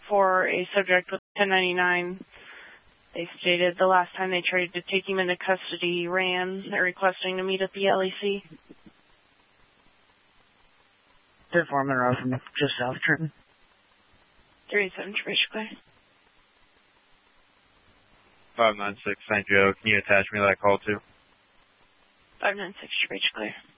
for a subject with 1099. They stated the last time they tried to take him into custody, he ran. They're requesting to meet at the LEC. 10-4, Monroe from just south of Trenton. 37 Trubisky. 596 St. Joe. Can you attach me to that call too? 596 Trubisky.